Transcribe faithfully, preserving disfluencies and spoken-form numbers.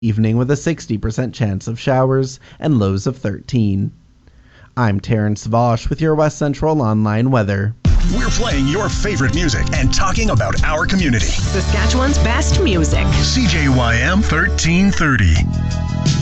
evening with a sixty percent chance of showers and lows of thirteen. I'm Terrence Vosh with your West Central Online weather. We're playing your favorite music and talking about our community. Saskatchewan's best music. C J Y M thirteen thirty.